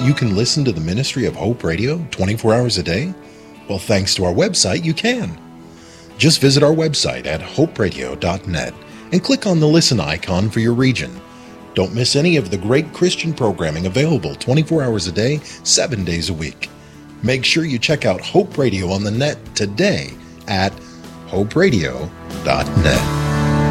you can listen to the ministry of Hope Radio 24 hours a day? Well, thanks to our website, you can. Just visit our website at hoperadio.net and click on the listen icon for your region. Don't miss any of the great Christian programming available 24 hours a day, 7 days a week. Make sure you check out Hope Radio on the net today at hoperadio.net.